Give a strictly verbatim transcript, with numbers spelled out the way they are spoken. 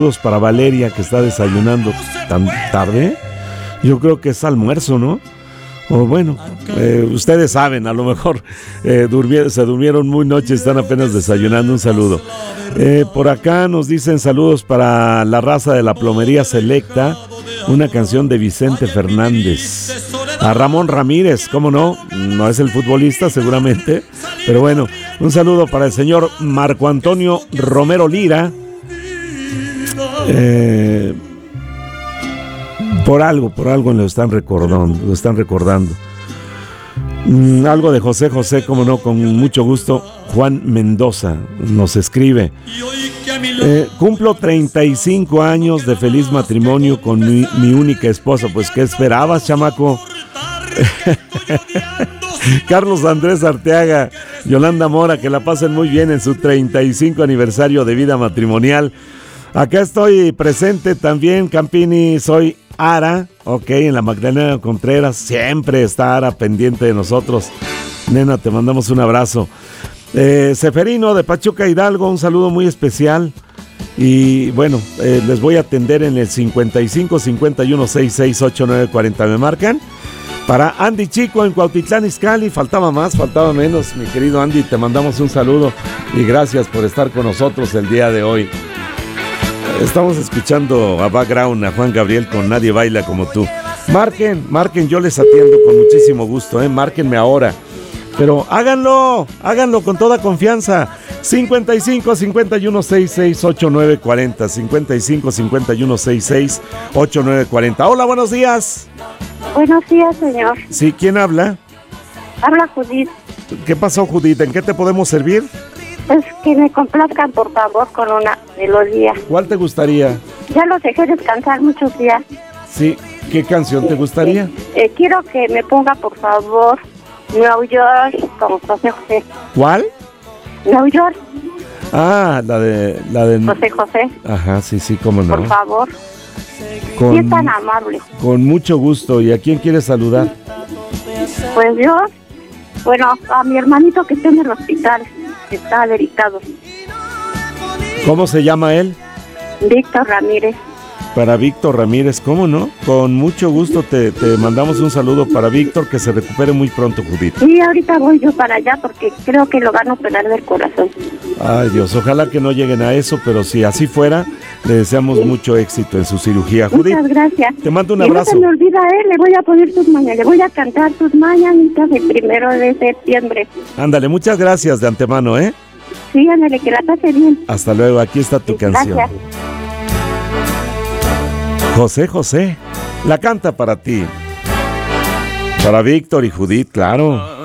Saludos para Valeria, que está desayunando tan tarde. Yo creo que es almuerzo, ¿no? O bueno, eh, ustedes saben, a lo mejor eh, durmieron, se durmieron muy noche, están apenas desayunando. Un saludo. Eh, por acá nos dicen saludos para la raza de la plomería selecta, una canción de Vicente Fernández. A Ramón Ramírez, ¿cómo no? No es el futbolista seguramente, pero bueno, un saludo para el señor Marco Antonio Romero Lira. Eh, por algo, por algo lo están recordando, lo están recordando. Mm, algo de José José, como no, con mucho gusto. Juan Mendoza nos escribe. Eh, cumplo treinta y cinco años de feliz matrimonio con mi, mi única esposa. Pues, ¿qué esperabas, chamaco? Carlos Andrés Arteaga, Yolanda Mora, que la pasen muy bien en su treinta y cinco aniversario de vida matrimonial. Acá estoy presente también, Campini, soy Ara, ok, en la Magdalena Contreras, siempre está Ara pendiente de nosotros. Nena, te mandamos un abrazo. Eh, Seferino de Pachuca Hidalgo, un saludo muy especial. Y bueno, eh, les voy a atender en el cincuenta y cinco, cincuenta y uno, sesenta y seis, ochenta y nueve, cuarenta, ¿me marcan? Para Andy Chico en Cuautitlán Izcalli, faltaba más, faltaba menos, mi querido Andy, te mandamos un saludo y gracias por estar con nosotros el día de hoy. Estamos escuchando a Background, a Juan Gabriel con Nadie Baila Como Tú. Marquen, marquen, yo les atiendo con muchísimo gusto, ¿eh? Márquenme ahora. Pero háganlo, háganlo con toda confianza. cincuenta y cinco, cincuenta y uno, sesenta y seis, ochenta y nueve, cuarenta. cincuenta y cinco, cincuenta y uno, sesenta y seis, ochenta y nueve, cuarenta. Hola, buenos días. Buenos días, señor. Sí, ¿quién habla? Habla Judith. ¿Qué pasó, Judith? ¿En qué te podemos servir? Es que me complazcan, por favor, con una melodía. ¿Cuál te gustaría? Ya los dejé descansar muchos días. Sí, ¿qué canción te gustaría? Eh, eh, quiero que me ponga, por favor, New York con José José. ¿Cuál? New York. Ah, la de... la de José José. Ajá, sí, sí, cómo no. Por favor. Con, sí, es tan amable. Con mucho gusto. ¿Y a quién quieres saludar? Pues yo, bueno, a mi hermanito que está en el hospital, que está delicado. ¿Cómo se llama él? Víctor Ramírez. Para Víctor Ramírez, ¿cómo no? Con mucho gusto te, te mandamos un saludo para Víctor, que se recupere muy pronto, Judith. Sí, ahorita voy yo para allá porque creo que lo van a operar del corazón. Ay, Dios, ojalá que no lleguen a eso, pero si así fuera, le deseamos sí. mucho éxito en su cirugía. Judith, muchas gracias. Te mando un y abrazo. No se me olvida, eh, le voy a poner tus mañanas, le voy a cantar tus mañanitas el primero de septiembre. Ándale, muchas gracias de antemano, ¿eh? Sí, ándale, que la pase bien. Hasta luego, aquí está tu sí, canción. Gracias. José José, la canta para ti. Para Víctor y Judith, claro.